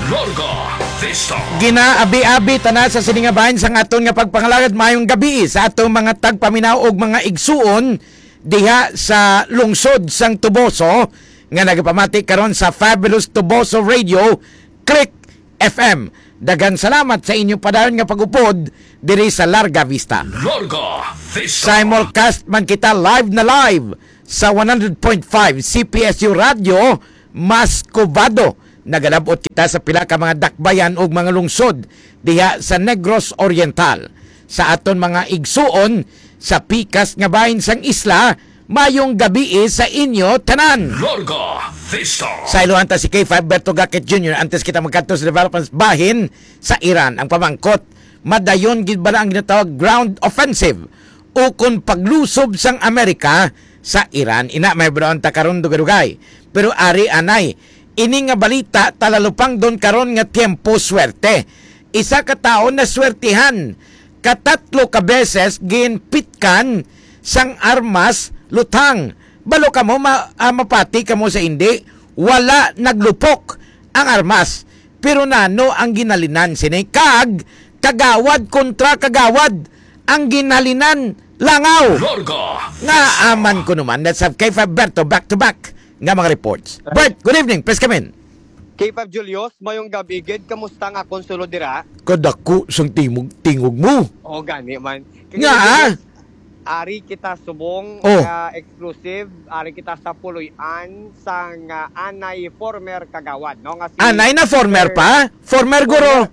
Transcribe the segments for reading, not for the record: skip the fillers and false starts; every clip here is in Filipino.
Larga Vista. Ginaabi-abi tana sa siningabahin sa aton nga pagpangalagad mayong gabi sa atong mga tagpaminaw og mga igsuon diha sa lungsod sang Tuboso nga nagapamati karon sa Fabulous Tuboso Radio Click FM. Dagan salamat sa inyong padayon nga pagupod diri sa Larga Vista. Larga Vista. Simulcast man kita live na live sa 100.5 CPSU Radio Mascovado. Nagalabot kita sa pila ka mga dakbayan o mga lungsod diha sa Negros Oriental. Sa aton mga igsuon sa pikas nga bahin sang isla, mayong gabi sa inyo tanan. Larga Vista. Sa iluhanta si K5 Berto Gacket Jr. antes kita magkanto sa developments bahin sa Iran. Ang pamangkot, madayon gid ba ang ginatawag ground offensive o kung paglusob sang Amerika sa Iran. Ina may brown ta karon dugay-dugay. Pero ari anay, ini nga balita talalupang don karon nga tiempo swerte. Isa ka taon na swertihan, katatlo ka beses ginpitkan sang armas lutang. Balo ka mo mapati ka mo sa hindi, wala naglupok ang armas. Pero nano ang ginalinan sinay kagawad kontra kagawad ang ginalinan langaw. Larga Nga aman ko naman. Let's have K5 Berto back to back nga mga reports. Bert, good evening. Please come in. K5 Julius, mayong gabi, gid kamusta nga konsulo dira? Kadako sang tingog mo. O gani man. Nga Ari kita subong exclusive, ari kita sa puloy-an sang anay former kagawad, no? Nga si Anay na former pa? Former guro.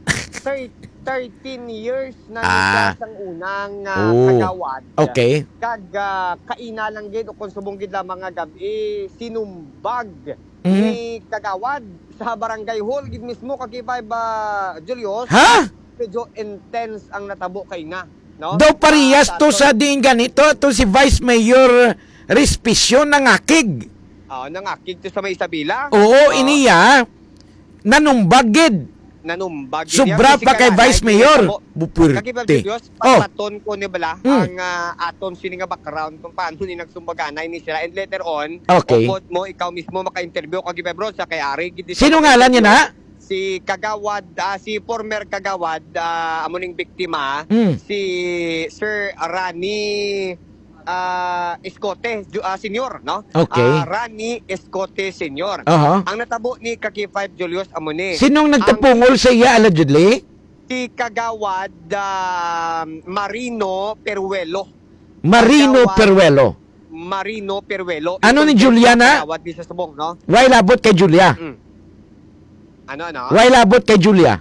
13 years na siya sang unang kagawad. Okay. Kag kaina lang gid o kung subong gid lamang nga gabi sinumbag ni kagawad sa barangay hall gid mismo kagibay ba Julius. Ha? Medyo intense ang natabo kay nga, no? Do parehas to sa diin ganito to si Vice Mayor Respicio nangakig. Nangakig to sa may Isabela. Oo, iniya nanumbagid. Nanumbag. Sobra pa kay Vice Mayor. Bupurte. Paton ko ni bala ang aton sini nga background kung paano ni nagsumbaganay ni sila and later on upod mo ikaw mismo maka-interview kag bro sa kay Ari. Sino ngalan niya na? Si Kagawad, si former Kagawad, amuning biktima, si Sir Rani Escote Senior, no? Okay. Rani Escote Senior. Ang natabo ni Kaki 5 Julius Amone. Sinong nagtapungol sa iya allegedly? Si Kagawad Marino Peruelo. Marino Peruelo. Marino Peruelo. Ano ni Juliana? Kagawad di sa subong, no? Why labot kay Julia? Ano? Why labot kay Julia?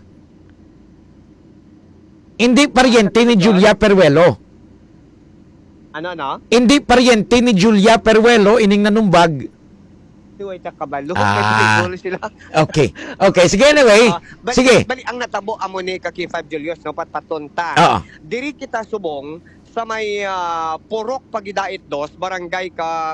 Hindi paryente ni Julia Peruelo. Ano? Hindi paryente ni Julia Peruelo ining nanumbag. Siway ta kabalo. Sila. Okay. Sige anyway. Sige. Bali ang natabo amo ni Kaki 5 Julius no patpatunta. Diri kita subong sa may Purok Pagidait 2 barangay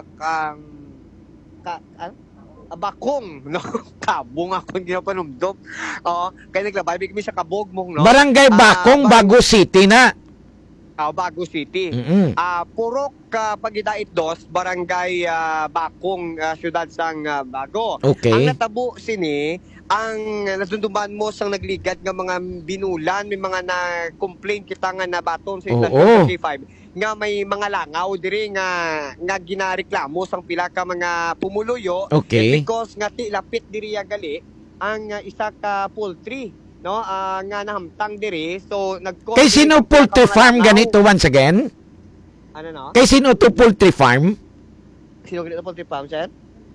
Bakong, no? Kabong ako ginapanumdom. Kaya naglabay bigmi sa kabog mong, no? Barangay Bakong, Bago City na. Bago City. Purok Pagidait 2, Barangay Bakong, siyudad sang Bago. Okay. Ang natabo sini, ang nasundumban mo sang nagligad nga mga binulan, may mga na-complain kita nga nabaton sa Island 35 nga may mga langaw diri nga ginareklamo sang pila ka mga pumuluyo. Okay. Because nga lapit diri gali ang isa ka poultry, no? Nga nahamtang diri, so kay sino poultry farm ganito once again? Ano no? Kay sino to poultry farm? Sino ganito poultry farm, sir?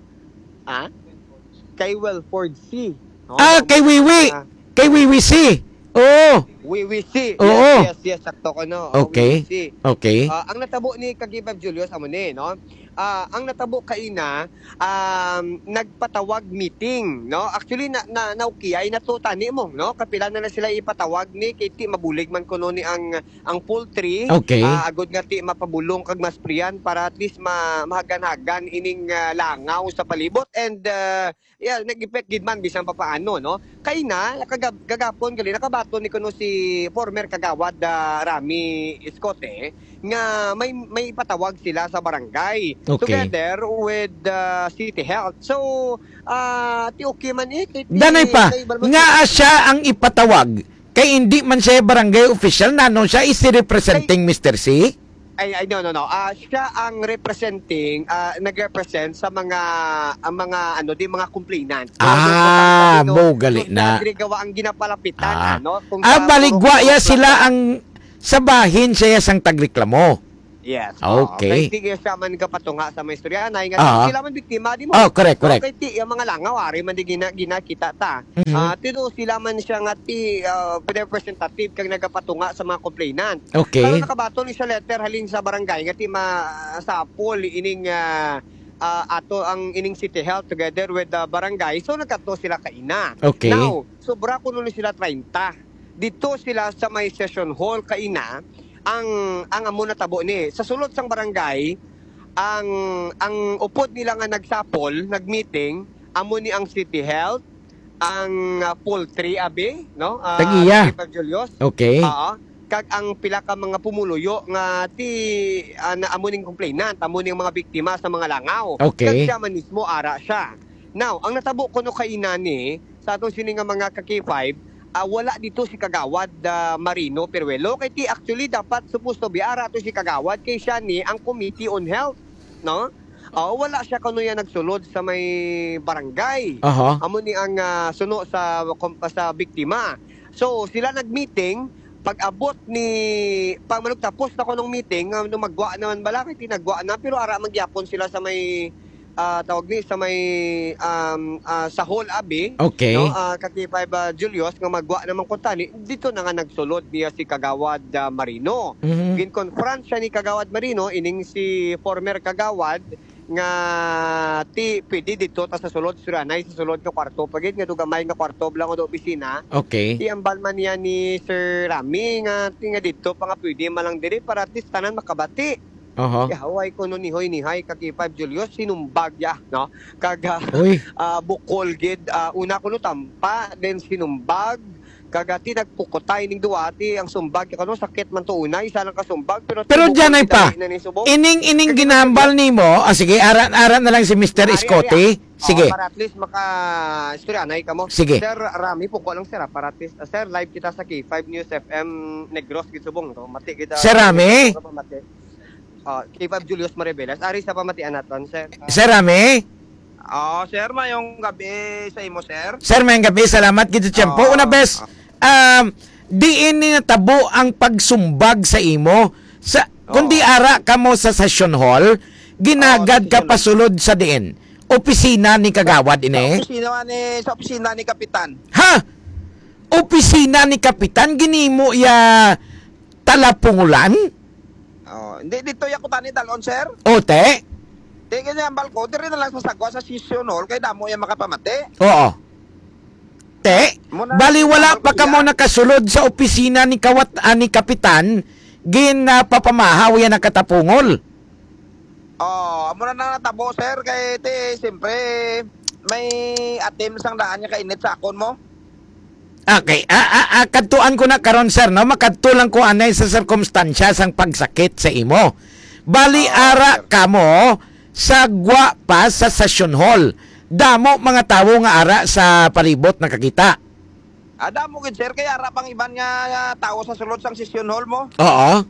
Kay Welford C. No? Kay Wiwi. Kay Wiwi C. Wiwi C. Yes, sakto ko, no? Okay. Okay. Ang natabo ni Kagibab Julius amone, no? Ang natabo kaina nagpatawag meeting, no? Actually naukiyay natutani mo, no? Kapila na sila ipatawag ni kay ti mabulig man kuno ni ang poultry. Okay. Agod nga ti mapabulong kag maspriyan para at least mahagan-hagan ining langaw sa palibot and nag-effect gid man bisan pa paano, no? Kaina gagapon gali nakabaton ni kuno si former Kagawad Rami Escote nga may ipatawag sila sa barangay Okay. together with City Health. So, ti okay man Danay pa, nga siya ang ipatawag. Kay hindi man siya barangay official, nano siya is representing Mr. C? Ay, no. Siya ang representing, nag-represent sa mga mga complainant. Bogali na. Gawa ang ginapalapitan, Kung Baligwa ya sila ang sa bahin siya sang tagreklamo. Yes. Okay. Kaya di siya man kapatunga sa may istorya na sila man biktima di mo. Correct. Kaya ti yung mga langaw ari man di ginakita ta. Tino sila man siya nga ti representative kang nagapatunga sa mga complainant. Okay. Pero nakabato ni sa letter halin sa barangay nga ti masapol ining ato ang ining City Health together with the barangay. So nagkadto sila kaina. Okay. Now, sobra kuno ni sila 30. Dito sila sa may session hall kaina ang amo na tabo ni sa sulod sang barangay ang upod nila nga nagsapol nagmeeting amo ni ang City Health ang poultry abi Tagiya. Julius. Okay. Kag ang pila ka mga pumuluyo nga ti amo ning complainant amo ning mga biktima sa mga langaw. Okay. Kag siya man mismo ara siya. Now, ang natabo ko no kay inani sa atong sini nga mga ka-K5 wala dito si Kagawad Marino Peruelo kay ti actually dapat supposed to be ara to si Kagawad kay siya ni ang Committee on Health wala siya kuno yan nagsulod sa may barangay amo ni ang suno sa biktima. So sila nagmeeting pag-abot ni tapos na ko nung meeting nung magwa naman bala kay tinagwa na pero ara magyapon sila sa may tawag ni sa may sa hall abi Okay. Kaki-5 Julius nga magwa naman kuntani dito na nga nagsulod niya si Kagawad Marino. Gin-confront siya ni Kagawad Marino ining si former Kagawad nga ti pwede dito ta sa sulod suranay sa sulod nga kwarto pagit nga dugamay nga kwarto blang do opisina. Okay. Ti ambal man niya ni Sir Rami nga tinga dito pa nga pwede malang diri para at least tanan makabati. Haway ko no ni Kaki-5 Julius sinumbag ya bukol gid una ko no tampa then sinumbag kagati nagpukutay ning duwati ang sumbag kano sakit man to unay isa lang kasumbag pero diyan ay pa ining ginambal nimo sige aran na lang si Mr. Scotty sige para at least maka istorya nay kamo sige. Sir Rami puko lang sir para at least sir live kita sa K5 News FM Negros Gitsubong mati kita Sir Rami K5 Julius Maribelas. Ari sa pamatian naton, sir. Sir Rami? Sir, mayong gabi sa imo, sir. Sir, mayong gabi. Salamat gito tiyempo. Una bes, diin ni natabo ang pagsumbag sa imo. Kundi ara ka mo sa session hall, ginagad ka pasulod sa diin. Opisina ni Kagawad, ine? Sa opisina ni Kapitan. Ha? Opisina ni Kapitan? Ginimo ya talapungulan? Hindi dito ya kutani dalon, sir. Ote? Di ganyan ang balko, diri na lang sa sagwa sa session hall kay damo ya makapamati. Oo. Te, bali wala pa ka mo nakasulod sa opisina ni ni Kapitan, papamahaw yan nakatapungol. Amo na natabo, sir, kay siyempre may atim sang daan niya kainit sa akon mo. Okay, kadtuan ko na karon sir, no? Makadto lang ko anay sa circumstansya sang pagsakit sa imo. Bali ara kamo sa gwa pa sa session hall. Damo mga tawo nga ara sa palibot nakakita. Damo gid sir kay ara pang iban nga tawo sa sulod sang session hall mo. Oo.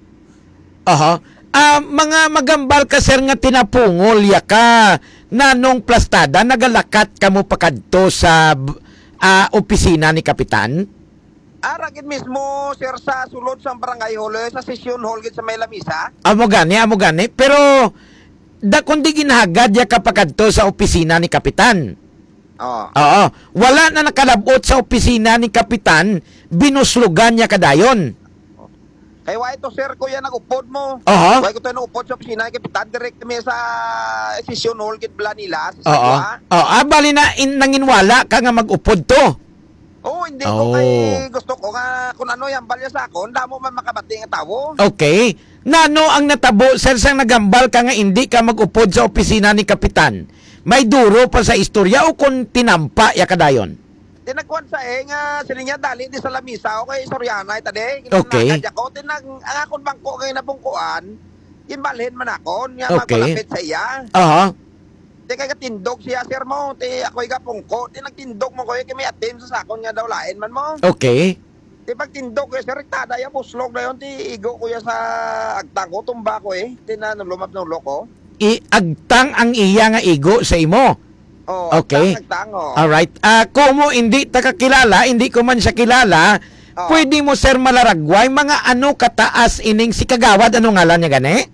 Mga magambal ka sir nga tinapungol ya ka nanong plastada nagalakat kamo pakadto sa opisina ni Kapitan? Gid mismo sir sa sulod sa barangay hall sa session hall gid sa may lamisa. Amo gani pero kundi ginhagad ya kapakadto sa opisina ni Kapitan. Oo. Wala na nakalabot sa opisina ni Kapitan, binuslugan niya kadayon. Kay wa ito sir kuya nagupod mo. Wa ko tayo nagupod sa opisina ni Kapitan direct mi sa session hall gid bla nila. Bali na nanginwala ka nga magupod to. Hindi ko kay gusto ko nga kung ano yan balya sa akon, damo man makabati nga tawo. Okay. Nano ang natabo sir sang nagambal ka nga hindi ka magupod sa opisina ni Kapitan? May duro pa sa istorya o kung tinampa ya kadayon? Tinagwan sa nga sila niya dali di sa lamisa o kay Soriana itade. Okay. Ako ang akon bangko kay napungkuan. Imbalhin man ako nga Okay. magpalapit sa iya. Aha. Ti kay katindog siya sir mo. Ti ako iga pungko. Ti nagtindog mo ko kay may atim sa sakon nga daw lain man mo. Okay. Ti pagtindog ko sir tada ya buslog na yon ti igo ko ya sa agtang ko tumba ko Ti na lumap ng loko. Agtang ang iya nga igo sa imo. Oh, Okay. agtang oh. Alright. Kumo hindi ta kakilala, hindi ko man siya kilala, Oo. pwede mo sir malaragway mga ano kataas ining si Kagawad, ano ngalan niya gani?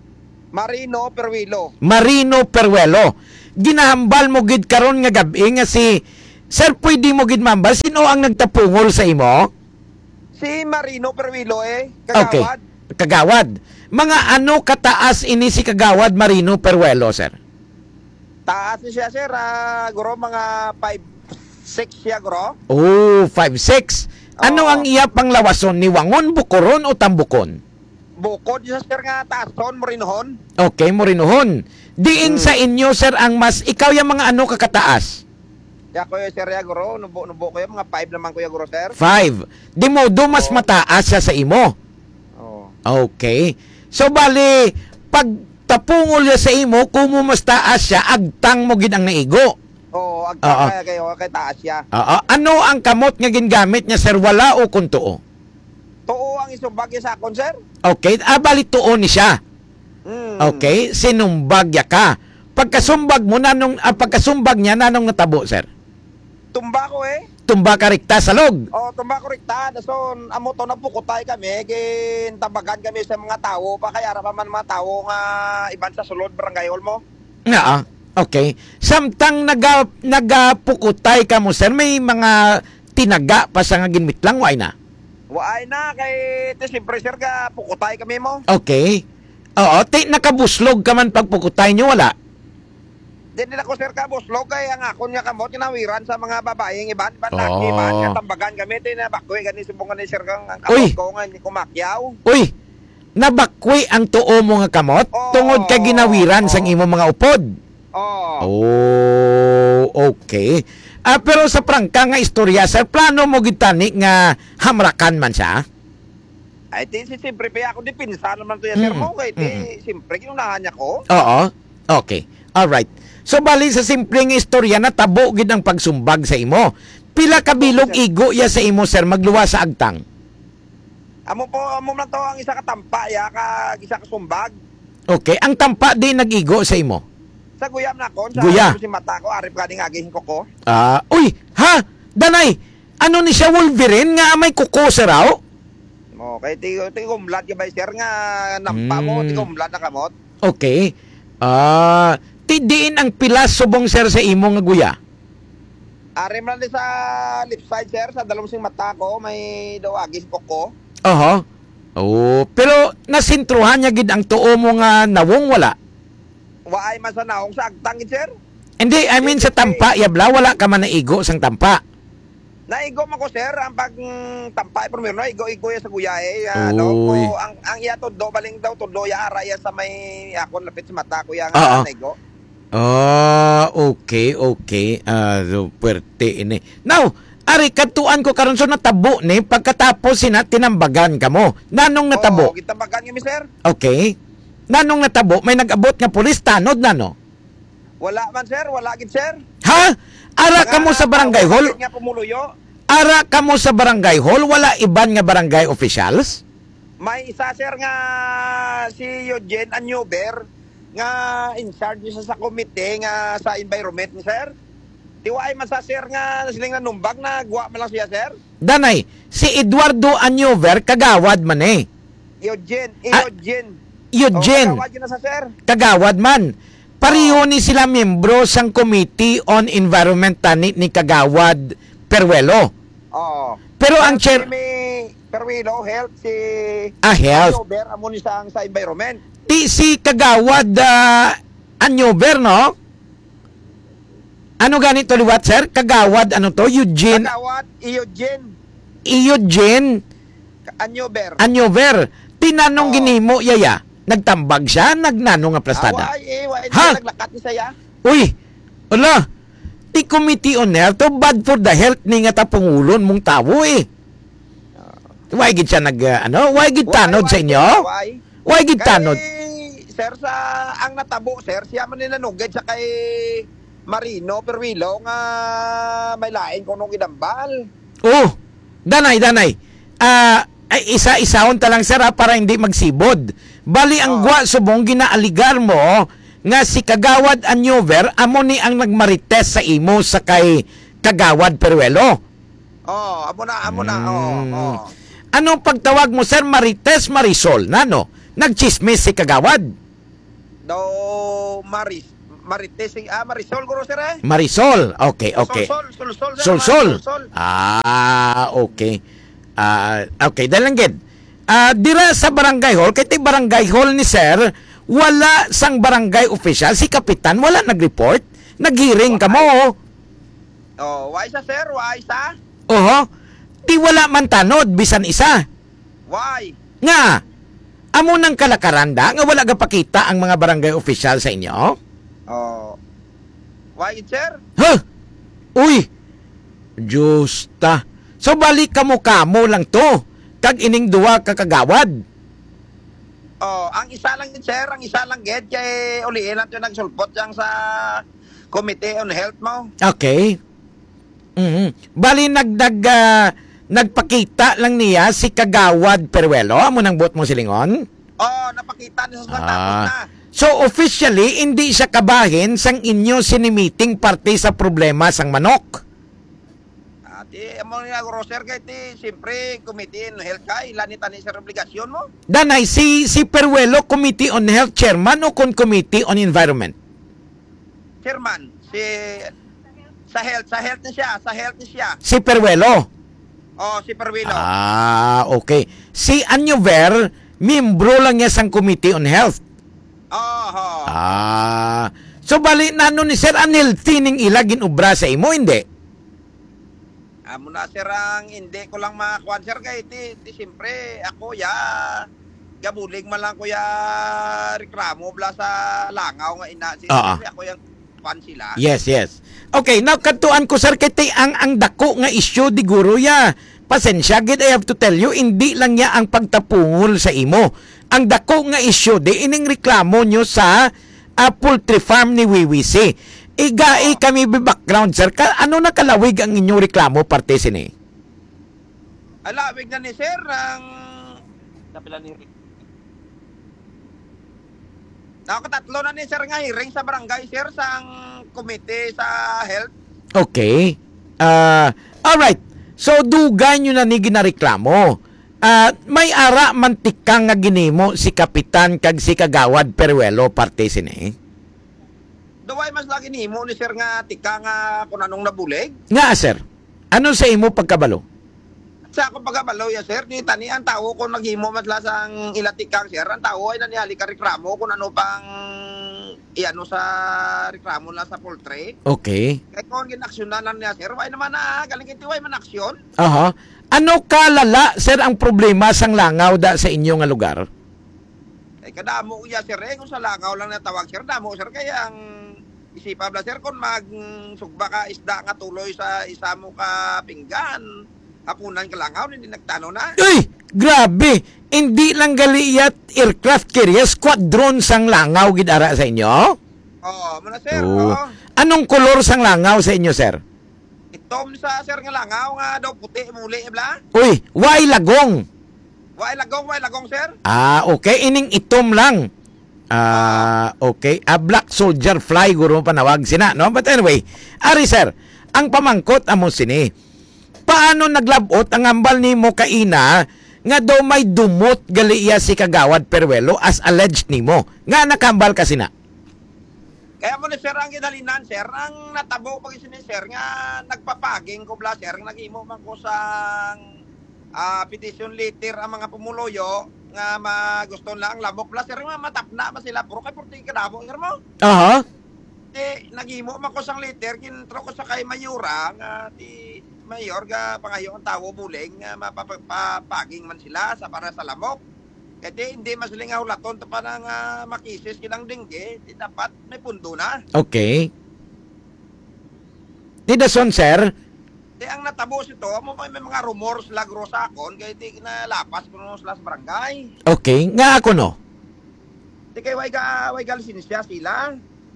Marino Perwilo. Marino Peruelo. Ginahambal mo gid karon nga gabi nga si Sir, pwede mo gid mambal sino ang nagtapungol sa imo? Si Marino Perwilo Okay. kagawad. Kagawad. Mga ano kataas ini si Kagawad Marino Peruelo, sir? Taas ni siya sir, guro mga 5'6" siya guro. Oh, 5'6". Ano Oo. ang iya panglawason ni Wangon, Bukoron o Tambukon? Bukod siya sir nga taason mo rinhon. Okay, Morinuhon. Diin sa inyo, sir, ang mas, ikaw yung mga ano kakataas? Ya ko sir ya guro, nubo ko yung mga 5 naman ko ya guro sir. 5. Di mo, do mas mataas siya sa imo. Oh. Okay. So, bali, pag tapungol niya sa imo, kung mo mas taas siya, agtang mo gid ang naigo. Oh, Oo. agtang kayo kay taas siya. Ano ang kamot nga gingamit niya, sir? Wala o kung tuo? Tuo ang isumbag sa akon sir. Okay. Bali, tuo ni siya. Mm. Okay. Sinumbag ya ka. Pagkasumbag mo, pagkasumbag niya, nanong natabo, sir? Tumba ko Tumba ka rikta sa log. Oh, tumba ko rikta. Dason, amo to na pukutay kami. Kin tabagan kami sa mga tao. Pa kaya pa man mga tao nga iban sa sulod barangay hall mo. Nga, okay. Samtang nagapukutay ka mo, sir, may mga tinaga pa sa nga ginmitlang, why na? Waay na kay te siyempre sir ga pukutay kami mo. Okay. Oo, nakabuslog ka man pagpukutay nyo, wala? Di nila ko sir ka buslog kay ang akon nga kamot kinawiran sa mga babaeng iban Oh. laki iban nga tambagan kami tin na bakoy gani sumbungan ni sir kang ang Uy. kamot ko nga kumakyaw. Uy, nabakwi ang tuo mo nga kamot Oo. tungod kay ginawiran sang imo mga upod. Oh. Oh, okay. Pero sa prangka nga istorya, sir, plano mo gitani nga hamrakan man siya? Ay ti si siyempre pa ako di pinsan naman to ya sir mo kay ti siyempre kinunahan niya ko. Oo. Okay. Alright. So, bali sa simpleng istorya na tabo gid ang pagsumbag sa imo. Pila ka bilog igo ya sa imo, sir, magluwa sa agtang? Amo man to ang isa ka tampa ya ka isa ka sumbag. Okay. Ang tampa di nag-igo sa imo? Sa guyam na kon sa Guya. si mata ko arip kaning agihin ko. Uy, ha? Danay, ano ni siya Wolverine nga may kuko sa raw? Mo kay ti kumlad ka ba sir nga nampa mo ti kumlad na kamot. Okay. Tidiin ang pilas subong, sir, sa imo nga guya. Arim lang sa left side sir sa dalawang sing mata ko may daw agis ko. Oho. Oh, pero nasintruhan niya gid ang tuo mo nga nawong, wala? Waay man sa naong sa agtang sir. Hindi, I mean sa tampa, yabla, wala ka man naigo sang tampa. Naigo man ko sir ang pag tampay primero no igo ya sa guya Uy. ko ang iya todo baling daw todo ya araya sa may akon lapit sa mata ko ya Oo. nga naigo. Okay. So, puwerte ini. Now, ari, katuan ko karon so natabo ni pagkatapos tinambagan ka mo. Nanong natabo? Oo, gitabagan kami sir. Okay. Nanong natabo? May nag-abot nga pulis, tanod nano? Wala man sir, wala gid sir. Ha? Ara ka mo sa barangay hall? Nga pumuluyo. Ara ka mo sa barangay hall? Wala iban nga barangay officials? May isa sir nga si Eugene Anyover nga in charge siya sa komite nga sa environment ni sir. Tiwaay man sa sir nga sila nga numbag na guwa man lang siya sir. Danay, si Eduardo Anyover, kagawad man eh. Eugene. Eugene, Kawad yun na sa sir. kagawad man. Pareho ni sila miyembro sang Committee on Environment tani ni Kagawad Peruelo. Oo. Pero ang chair... Si may Perwilo, health, si Health. Anyover, amo ni sa environment. Si Kagawad Anyover, no? Ano ganito liwat, sir? Kagawad, ano to? Eugene Kagawad, Eugene Anyover. Anyover. Tinanong Oo. ginimo, yaya. Nagtambag siya, nagnano nga plastada. Away, Ha? naglakat ni saya. Uy, ala, Ti Committee on Health, to bad for the health ni nga tapungulon mong tawo eh. Why gid siya why gid tanod sa inyo? Why gid tanod? Sir, sa ang natabo, sir, siya man ninanugid sa kay Marino Perwilo nga may lain kung nung idambal. Oh, danay. Ay, isa-isahon ta lang sir para hindi magsibod. Bali ang gwa subong ginaaligar mo nga si Kagawad Anyover amo ni ang nagmarites sa imo sa kay Kagawad Peruelo. Amo na. Anong pagtawag mo sir, Marites Marisol? Nano? Nagchismis si Kagawad? Marisol guro sir eh. Marisol. Okay. Sulsol. Okay. Okay, dalanggid. Dira sa barangay hall, kay barangay hall ni sir, wala sang barangay official, si kapitan wala nag-report. Naghiring ka mo. Why sa sir? Why sa? Oho. Di wala man tanod bisan isa. Why? Nga. Amo nang kalakaranda nga wala gapakita ang mga barangay official sa inyo? Why sir? Huh? Uy. Justa. So balik kamo lang to. Kag ining duwa ka kagawad. Ang isa lang yun, sir. Ang isa lang ged kay uliin lang yung nagsulpot yang sa Committee on Health mo. Okay. Bali nagpakita lang niya si Kagawad Peruelo. Amo nang buot mo silingon? Napakita niya sa tapos na. So officially hindi siya kabahin sang inyo sinimiting parte sa problema sang manok. Amo nga grocer kay ti siyempre Committee on Health kay ilan ni sa obligasyon mo. Danay si Peruelo Committee on Health Chairman o kon Committee on Environment? Chairman, sa health ni siya. Si Peruelo. Si Perwilo. Okay. Si Anyover, miyembro lang niya sang Committee on Health. So bali nano ni Sir unhealthy ning ila ginubra sa imo, hindi? Amo na sir ang hindi ko lang makakuan sir kay ti siyempre ako gabulig man lang ko reklamo bla sa langaw nga ina siyempre ako yang pan sila. Yes. Okay, now katuan ko sir kay ang dako nga issue di guro ya. Pasensya gid, I have to tell you, hindi lang niya ang pagtapungol sa imo. Ang dako nga issue di ining reklamo nyo sa poultry farm ni Wiwisi. Igai kami background sir. Ano na kalawig ang inyong reklamo parte sini? Alawig na ni sir ang kapila ni Nakatatlo na ni sir nga hearing sa barangay sir sang committee sa health. Okay. Alright. So dugay nyo na ni ginareklamo. May ara mantikang nga ginimo si Kapitan kag si Kagawad Peruelo parte sini. Duway mas lagi nimo ni sir nga tika nga kung anong nabulig. Nga sir. Ano sa imo pagkabalo? Sa akong pagkabalo ya sir, ni tani ang tao kung naghimo mas lasang ilatikang sir, ang tao ay nanihali ka reklamo kung ano pang iano sa reklamo na sa poultry. Okay. Kaya kung ginaksyonan lang niya sir, why naman galing iti why man aksyon? Ano kalala sir ang problema sang langaw da sa inyo nga lugar? Kadamo ya sir kung sa langaw lang natawag sir, damo sir kaya ang isipa bla sir kung magsugba ka isda nga tuloy sa isa mo ka pinggan. Hapunan ka langaw, hindi nagtano na. Uy! Grabe! Hindi lang galiyat aircraft carrier, squadron sang langaw gidara sa inyo? Mana sir. Anong kolor sang langaw sa inyo, sir? Itom sa sir nga langaw, nga daw puti, muli, bla? Uy! Why lagong? Why lagong, sir? Okay. Ining itom lang. Okay. Black soldier fly, guro panawag sina, no? But anyway, ari sir, ang pamangkot amo sini. Paano naglabot ang ambal ni mo kaina nga daw may dumot galiya si Kagawad Peruelo as alleged nimo? Nga nakambal kasi na. Kaya mo ni sir ang ginalinan sir, ang natabo pag isini sir nga nagpapaging ko bla sir, nagimo man ko sang petition letter ang mga pumuloyo nga gusto lang lamok bla sir nga matapna ba sila puro kay purti kadamo sir mo. Nagimo man ko sang letter kintro ko sa kay Mayura nga ti Mayor ga pangayo ang tawo buling nga mapapaging man sila sa para sa lamok. Kaya hindi masiling nga ulaton pa nang makisis kinang dingge, dapat may pundo na. Okay. Ti dason, sir? Ang natabo ito, may mga rumors lagro sa akon, kaya di kinalapas kuno sila sa barangay. Okay, nga ako no. Di kay way lisensya sila.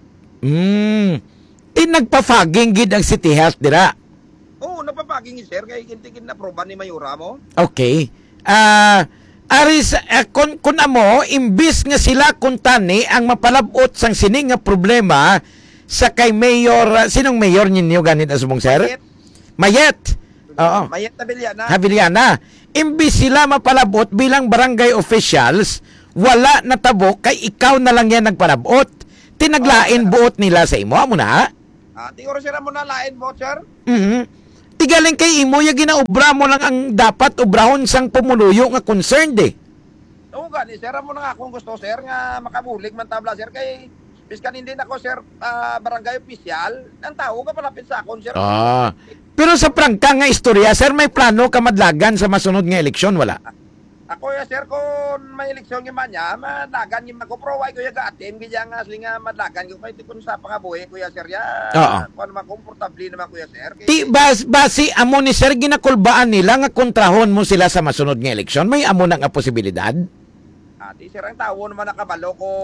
Ti nagpa-fogging gid ang City Health dira. Oo, napapaging sir, kaya kintigin na proba ni Mayura mo. Okay. Aris, kun amo, imbis nga sila kuntani ang mapalabot sang sining nga problema sa kay Mayor, sinong Mayor ninyo ganit asubong, sir? Mayet. Oo. Mayet na Habiliana. Imbis sila mapalabot bilang barangay officials, wala natabo kay ikaw na lang yan nagpalabot. Tinaglain buot nila sa imo, amo na. Tingoro sila mo na lain mo, sir. Tigaling kay imo, yung ginaubra mo lang ang dapat ubrahon sang pumuluyo nga concerned eh. Oo, gani, sir, mo na nga akong gusto, sir, nga makabulig man tabla, sir, kay biskan hindi na ako, sir, barangay official, ang tao ka palapit sa akon, sir. Pero sa prangka nga istorya, sir, may plano ka madlagan sa masunod nga eleksyon, wala? Ako ya sir, kung may eleksyon yung manya, madlagan yung magkuprovide ko yung atim, kaya nga sila nga madlagan ko, kaya kung sa pangabuhi ko ya sir, ya, kung naman komportable naman ko ya sir. Ti, basi, amo ni sir, ginakulbaan nila nga kontrahon mo sila sa masunod nga eleksyon, may amo na nga posibilidad? Ti sir, ang tao naman nakabalo ko.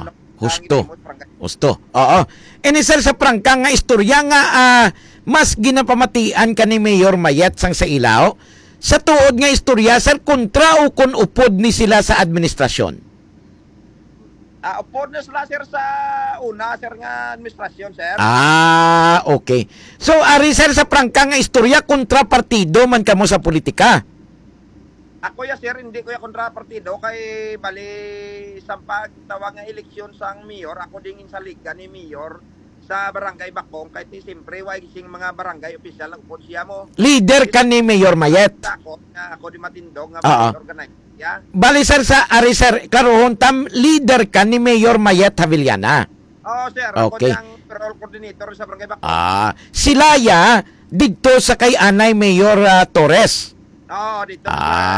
Husto. Oo. Ini sir, sa prangka nga istorya nga, mas ginapamatian ka ni Mayor Mayet sang sa ilaw, sa tuod nga istorya, sir, kontra o kun upod ni sila sa administrasyon? Upod na sila, sir, sa una, sir, nga administrasyon, sir. Okay. So, ari, sir, sa prangka nga istorya, kontra partido man kamo sa politika? Ako ya, sir, hindi ko ya kontra partido, kay bali sa pagtawag nga eleksyon sang mayor, ako dingin sa liga ni mayor, sa barangay Bakong, kahit siyempre, way sing mga barangay official ng upod siya mo. Leader ka ni Mayor Mayet? Ako di matindog nga organize. Yeah. Bali sir, sa ari sir, karoon tam, leader ka ni Mayor Mayet Havillana? Oo, sir. Okay. Ako ang payroll coordinator sa barangay Bakong. Sila ya, dito sa kay Anay Mayor Torres? Oo, dito.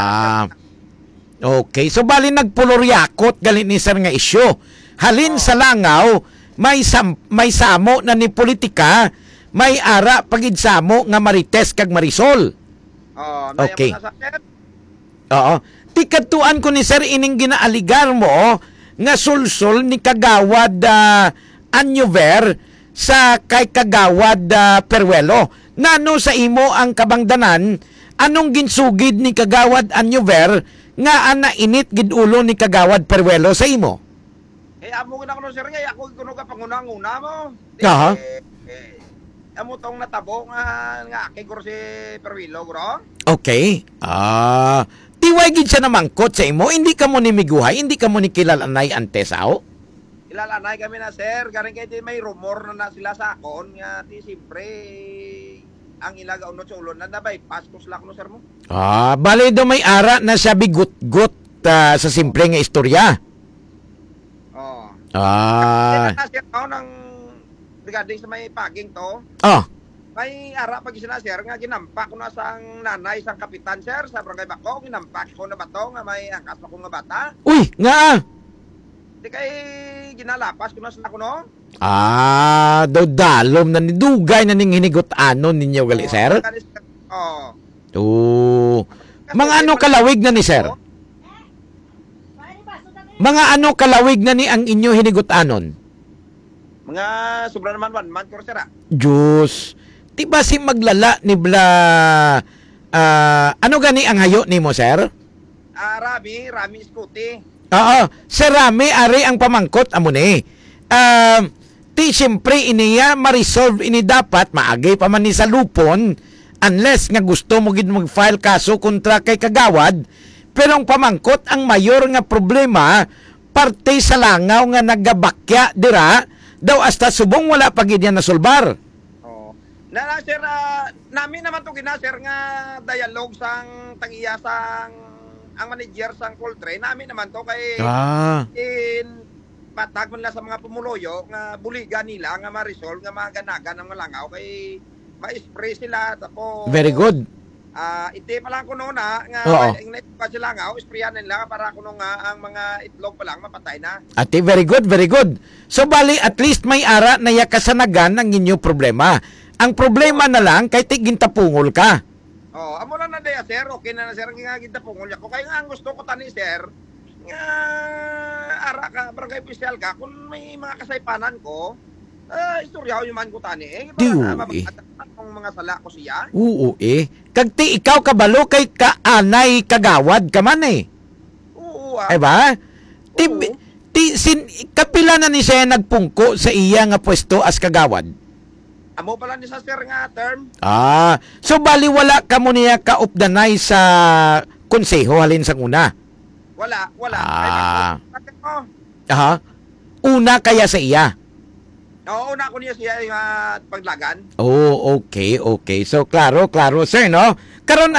Okay, so bali nagpuloryakot galing ni sir nga isyo. Halin sa langaw, may samo na ni politika, may ara pagidsamo nga Marites kag Marisol. Okay. Oo. Tikatuan ko ni sir ining ginaaligar mo nga sulsol ni Kagawad Anyover sa kay Kagawad Peruelo. Nano sa imo ang kabangdanan, anong ginsugid ni Kagawad Anyover nga ana init gid ulo ni Kagawad Peruelo sa imo? Amo na ko sir nga, ako kuno ka panguna-una mo. Amo tong natabo nga kay si Perwilo, bro. Okay. Tiway gid siya namangkot sa imo, hindi ka mo ni miguhay, hindi ka mo ni kilalanay antes aw? Kilalanay kami na sir, garing kay may rumor na sila sa akon nga ti siyempre ang ilaga uno sa ulon na bypass ko sila kuno sir mo. Bale do may ara na siya bigut-gut sa simple nga istorya. Sir, nang regarding sa may paging to. May ara pag sir nga ginampak ko na sang nanay sang kapitan sir sa barangay Bako, ginampak ko na bato nga may angkas pa ko nga bata. Uy, nga. Di kay ginalapas ko na sa kuno. Daw dalom na ni dugay na ning hinigot-anon ninyo gali sir. Mga ano kalawig na ni sir? Mga ano kalawig na ni ang inyo hinigot-anon? Mga sobra naman 1 month ko sir. Diyos. Di ba si maglala ni Bla... ano gani ang hayo ni mo, sir? Rami Scooty. Oo. Sir Rami, ari ang pamangkot, amo ni. Ti siyempre iniya ma-resolve ini dapat, maagay pa man ni sa lupon, unless nga gusto mo gid mag-file kaso kontra kay Kagawad. Pero ang pamangkot, ang mayor nga problema, parte sa langaw nga nagabakya dira, daw hasta subong wala pa gid yan nasulbar. Sir, namin naman to sir nga dialogue sang tangiya sang ang manager sang Coltrane, namin naman to kay patag man la sa mga pumuloyo nga buligan nila nga ma-resolve nga maganagan ang langaw kay ma-spray sila tapos very good. Iti pa lang kuno na nga pa sila nga sprayan nila para kuno nga ang mga itlog pa lang mapatay na. Ati very good, very good. So bali at least may ara na yakasanagan ang inyo problema. Ang problema na lang, kay tigintapungol ka. Oh, amo na na daya, sir. Okay na sir, nga kita pungol ko. Kaya nga ang gusto ko tani, sir, nga ara ka, barangay official ka, kung may mga kasaypanan ko, istoryaw yung man ko tani. Di, Kung mga sala ko siya. Oo Kag ti ikaw kabalo kay kaanay kagawad ka man eh. Oo, Ay ba? Ti, Oo. kapila na ni siya nagpungko sa iya nga pwesto as kagawad. Amo pala ni sa sir nga term. So bali wala ka mo niya kaupdanay sa konseho halin sa una. Wala. Oh. Aha. Una kaya sa iya. Oo, una ko niya siya yung paglagan. Oh, okay. So klaro sir no. Karon